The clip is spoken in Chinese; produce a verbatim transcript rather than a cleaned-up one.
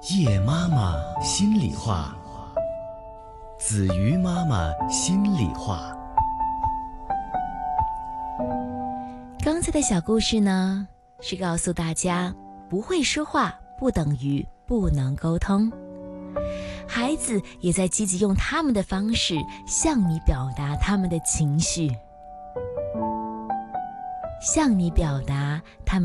叶妈妈心里话，子瑜妈妈心里话。 刚才的小故事呢，是告诉大家，不会说话不等于不能沟通。孩子也在积极用他们的方式向你表达他们的情绪，向你表达他们